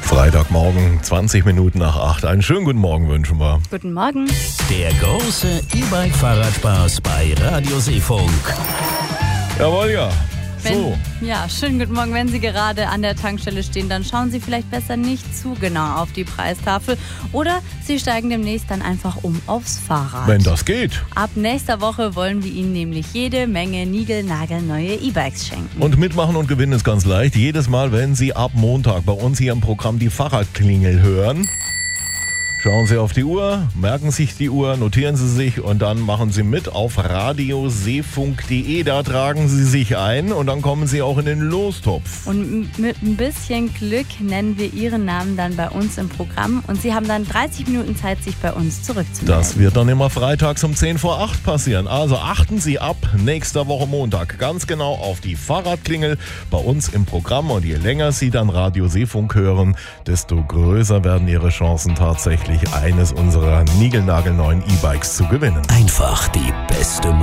Freitagmorgen, 20 Minuten nach 8. Einen schönen guten Morgen wünschen wir. Guten Morgen. Der große E-Bike-Fahrradspaß bei Radio Seefunk. Jawohl, ja. So. Schönen guten Morgen. Wenn Sie gerade an der Tankstelle stehen, dann schauen Sie vielleicht besser nicht zu genau auf die Preistafel oder Sie steigen demnächst dann einfach aufs Fahrrad. Wenn das geht. Ab nächster Woche wollen wir Ihnen nämlich jede Menge niegelnagelneue E-Bikes schenken. Und mitmachen und gewinnen ist ganz leicht. Jedes Mal, wenn Sie ab Montag bei uns hier im Programm die Fahrradklingel hören, schauen Sie auf die Uhr, merken sich die Uhr, notieren Sie sich und dann machen Sie mit auf radioseefunk.de. Da tragen Sie sich ein und dann kommen Sie auch in den Lostopf. Und mit ein bisschen Glück nennen wir Ihren Namen dann bei uns im Programm und Sie haben dann 30 Minuten Zeit, sich bei uns zurückzumelden. Das wird dann immer freitags um 10 vor 8 passieren. Also achten Sie ab nächster Woche Montag ganz genau auf die Fahrradklingel bei uns im Programm. Und je länger Sie dann Radio Seefunk hören, desto größer werden Ihre Chancen tatsächlich, eines unserer niegelnagelneuen E-Bikes zu gewinnen. Einfach die beste